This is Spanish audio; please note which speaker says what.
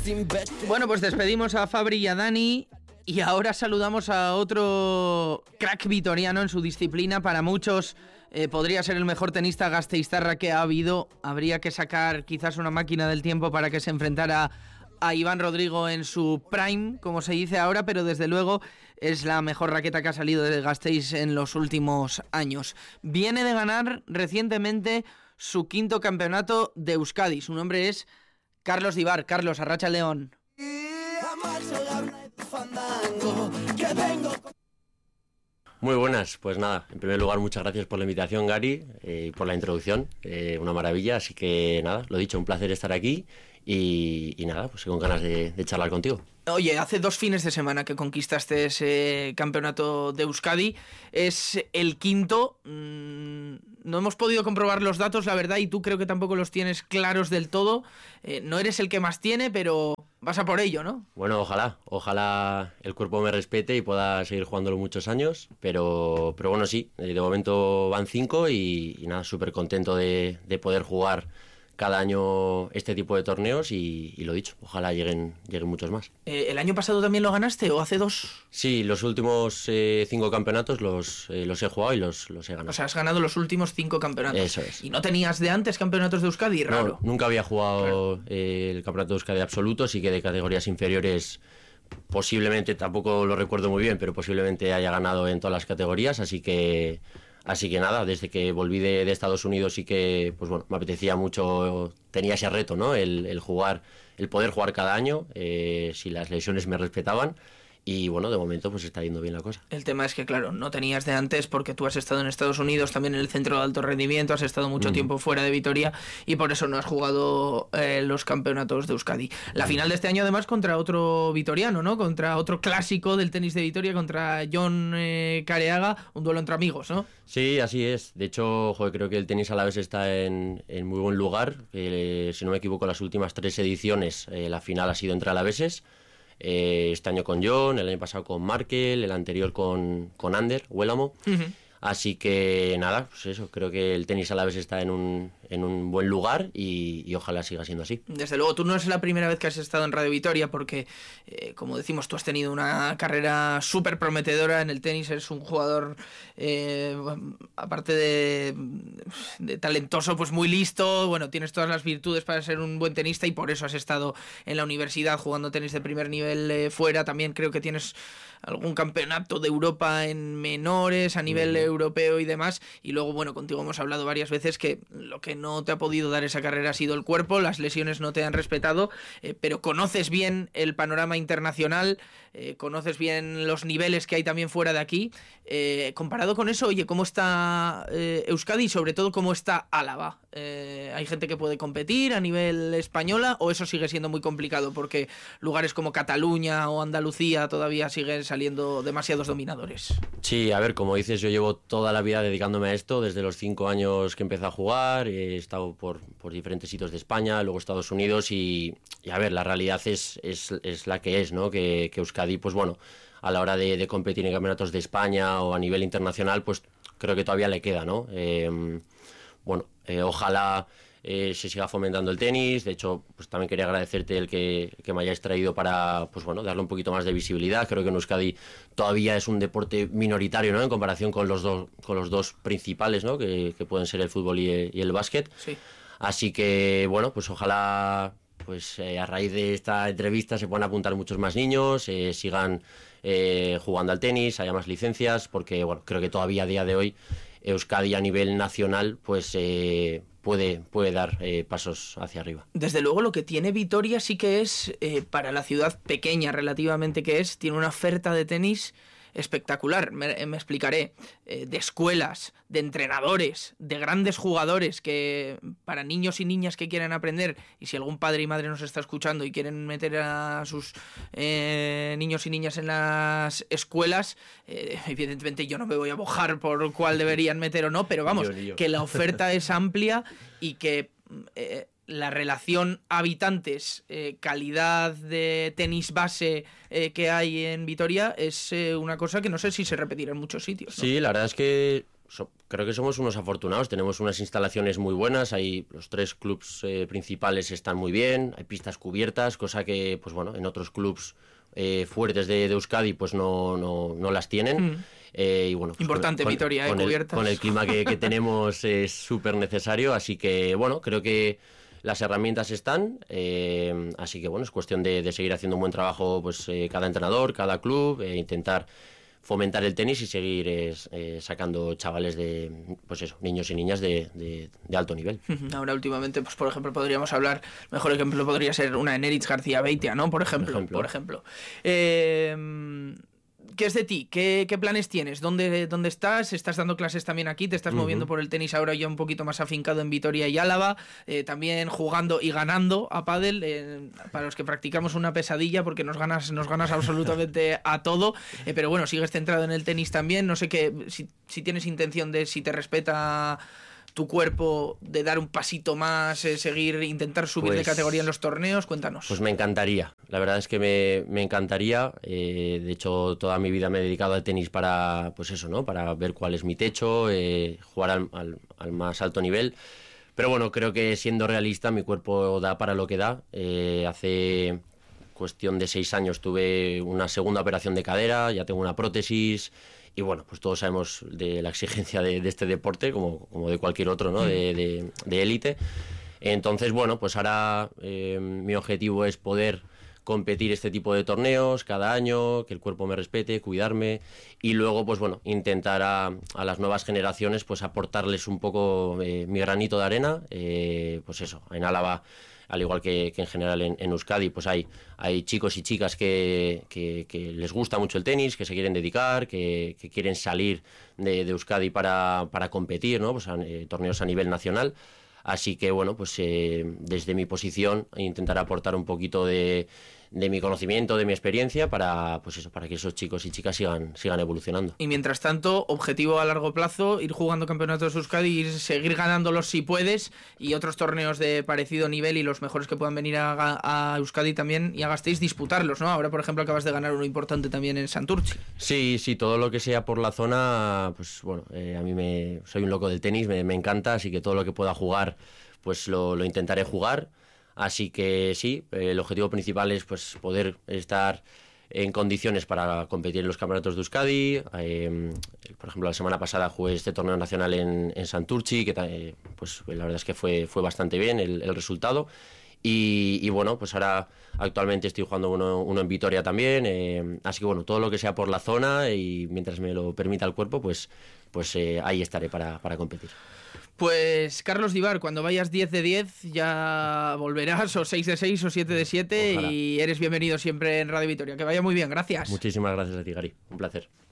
Speaker 1: Bueno, pues despedimos a Fabri y a Dani y ahora saludamos a otro crack vitoriano en su disciplina. Para muchos podría ser el mejor tenista gasteiztarra que ha habido. Habría que sacar quizás una máquina del tiempo para que se enfrentara a Iván Rodrigo en su prime, como se dice ahora, pero desde luego es la mejor raqueta que ha salido de Gasteiz en los últimos años. Viene de ganar recientemente su 5º campeonato de Euskadi. Su nombre es Carlos Divar. Carlos, arratsaldeon.
Speaker 2: Muy buenas, pues nada, en primer lugar muchas gracias por la invitación, Gary, y por la introducción, una maravilla, así que nada, lo dicho, un placer estar aquí y nada, pues con ganas de charlar contigo.
Speaker 1: Oye, hace 2 fines de semana que conquistaste ese campeonato de Euskadi, es el 5º, no hemos podido comprobar los datos, la verdad, y tú creo que tampoco los tienes claros del todo, no eres el que más tiene, pero vas a por ello, ¿no?
Speaker 2: Bueno, ojalá el cuerpo me respete y pueda seguir jugándolo muchos años, pero bueno, sí, de momento van 5 y nada, súper contento de poder jugar cada año este tipo de torneos y lo dicho, ojalá lleguen muchos más.
Speaker 1: ¿El año pasado también lo ganaste o hace 2?
Speaker 2: Sí, los últimos 5 campeonatos los he jugado y los he ganado.
Speaker 1: O sea, has ganado los últimos 5 campeonatos.
Speaker 2: Eso es.
Speaker 1: ¿Y no tenías de antes campeonatos de Euskadi? Raro.
Speaker 2: No, nunca había jugado el campeonato de Euskadi absoluto, sí que de categorías inferiores posiblemente, tampoco lo recuerdo muy bien, pero posiblemente haya ganado en todas las categorías, así que nada, desde que volví de Estados Unidos sí que, pues bueno, me apetecía mucho, tenía ese reto, ¿no? El poder jugar cada año, si las lesiones me respetaban. Y bueno, de momento pues está yendo bien la cosa.
Speaker 1: El tema es que, claro, no tenías de antes porque tú has estado en Estados Unidos, también en el centro de alto rendimiento, has estado mucho tiempo fuera de Vitoria y por eso no has jugado los campeonatos de Euskadi. La final de este año además contra otro vitoriano, ¿no? Contra otro clásico del tenis de Vitoria, contra Jon Careaga, un duelo entre amigos, ¿no?
Speaker 2: Sí, así es. De hecho, creo que el tenis Alavés está en muy buen lugar. Si no me equivoco, las últimas 3 ediciones la final ha sido entre alaveses. Este año con Jon, el año pasado con Markel, el anterior con Ander Huélamo. Así que nada, pues eso, creo que el tenis Alavés está en un buen lugar y ojalá siga siendo así.
Speaker 1: Desde luego, tú no es la primera vez que has estado en Radio Vitoria porque, como decimos, tú has tenido una carrera súper prometedora en el tenis, eres un jugador, aparte de talentoso, pues muy listo, bueno, tienes todas las virtudes para ser un buen tenista y por eso has estado en la universidad jugando tenis de primer nivel fuera. También creo que tienes algún campeonato de Europa en menores a nivel europeo y demás, y luego, bueno, contigo hemos hablado varias veces que lo que no te ha podido dar esa carrera ha sido el cuerpo, las lesiones no te han respetado, pero conoces bien el panorama internacional, conoces bien los niveles que hay también fuera de aquí. Comparado con eso, oye, ¿cómo está Euskadi y sobre todo cómo está Álava? ¿Hay gente que puede competir a nivel española o eso sigue siendo muy complicado porque lugares como Cataluña o Andalucía todavía siguen saliendo demasiados dominadores?
Speaker 2: Sí, a ver, como dices, yo llevo toda la vida dedicándome a esto, desde los 5 años que empecé a jugar, he estado por diferentes sitios de España, luego Estados Unidos y a ver, la realidad es la que es, ¿no? Que Euskadi, pues bueno, a la hora de competir en campeonatos de España o a nivel internacional, pues creo que todavía le queda, ¿no? Ojalá se siga fomentando el tenis. De hecho, pues también quería agradecerte el que me hayáis traído para, pues bueno, darle un poquito más de visibilidad. Creo que en Euskadi todavía es un deporte minoritario, ¿no? En comparación con los dos principales, ¿no? Que pueden ser el fútbol y el básquet.
Speaker 1: Sí.
Speaker 2: Así que, bueno, pues ojalá pues a raíz de esta entrevista se puedan apuntar muchos más niños, sigan jugando al tenis, haya más licencias, porque bueno, creo que todavía a día de hoy Euskadi a nivel nacional pues puede dar pasos hacia arriba.
Speaker 1: Desde luego lo que tiene Vitoria sí que es, para la ciudad pequeña relativamente que es, tiene una oferta de tenis espectacular, me explicaré, de escuelas, de entrenadores, de grandes jugadores que para niños y niñas que quieran aprender, y si algún padre y madre nos está escuchando y quieren meter a sus niños y niñas en las escuelas, evidentemente yo no me voy a mojar por cuál deberían meter o no, pero vamos, que la oferta es amplia y que la relación habitantes, calidad de tenis base que hay en Vitoria es una cosa que no sé si se repetirá en muchos sitios, ¿no?
Speaker 2: Sí, la verdad es que creo que somos unos afortunados, tenemos unas instalaciones muy buenas, los 3 clubs principales están muy bien, hay pistas cubiertas, cosa que pues bueno, en otros clubs fuertes de Euskadi pues no las tienen. Y bueno, pues
Speaker 1: importante, Vitoria, cubiertas.
Speaker 2: Con el clima que tenemos es súper necesario, así que bueno, creo que las herramientas están, así que bueno, es cuestión de seguir haciendo un buen trabajo pues cada entrenador, cada club, intentar fomentar el tenis y seguir sacando chavales pues eso, niños y niñas de alto nivel.
Speaker 1: Ahora últimamente, pues por ejemplo, podríamos hablar, mejor ejemplo podría ser una Eneritz García Beitia, ¿no? Por ejemplo. ¿Qué es de ti? ¿Qué planes tienes? ¿Dónde estás? ¿Estás dando clases también aquí? ¿Te estás moviendo por el tenis ahora ya un poquito más afincado en Vitoria y Álava? También jugando y ganando a pádel. Para los que practicamos una pesadilla porque nos ganas absolutamente a todo. Pero bueno, sigues centrado en el tenis también. No sé si tienes intención de, si te respeta tu cuerpo, de dar un pasito más, intentar subir de categoría en los torneos. Cuéntanos.
Speaker 2: Pues me encantaría, la verdad es que me encantaría. De hecho, toda mi vida me he dedicado al tenis para, pues eso, ¿no? Para ver cuál es mi techo, jugar al más alto nivel. Pero bueno, creo que siendo realista, mi cuerpo da para lo que da. Hace cuestión de 6 años tuve una segunda operación de cadera, ya tengo una prótesis. Y bueno, pues todos sabemos de la exigencia de este deporte, como de cualquier otro, ¿no? De élite. Entonces, bueno, pues ahora mi objetivo es poder competir este tipo de torneos cada año, que el cuerpo me respete, cuidarme y luego, pues bueno, intentar a las nuevas generaciones pues aportarles un poco mi granito de arena. Pues eso, en Álava, al igual que en general en Euskadi, pues hay chicos y chicas que les gusta mucho el tenis, que se quieren dedicar, que quieren salir de Euskadi para competir, ¿no? Pues torneos a nivel nacional. Así que bueno, pues desde mi posición intentar aportar un poquito de mi conocimiento, de mi experiencia para que esos chicos y chicas sigan evolucionando.
Speaker 1: Y mientras tanto, objetivo a largo plazo, ir jugando campeonatos de Euskadi, seguir ganándolos si puedes, y otros torneos de parecido nivel y los mejores que puedan venir a Euskadi también, y a Gasteiz disputarlos, ¿no? Ahora, por ejemplo, acabas de ganar uno importante también en Santurtzi.
Speaker 2: Sí, todo lo que sea por la zona, pues bueno, a mí soy un loco del tenis, me encanta, así que todo lo que pueda jugar, pues lo intentaré jugar. Así que sí, el objetivo principal es pues poder estar en condiciones para competir en los campeonatos de Euskadi. Por ejemplo, la semana pasada jugué este torneo nacional en Santurtzi, que pues la verdad es que fue bastante bien el resultado. Y bueno, pues ahora actualmente estoy jugando uno en Vitoria también. Así que bueno, todo lo que sea por la zona y mientras me lo permita el cuerpo, pues ahí estaré para competir.
Speaker 1: Pues Carlos Divar, cuando vayas 10 de 10 ya volverás, o 6 de 6 o 7 de 7. Ojalá. Y eres bienvenido siempre en Radio Vitoria. Que vaya muy bien, gracias.
Speaker 2: Muchísimas gracias a ti, Gary, un placer.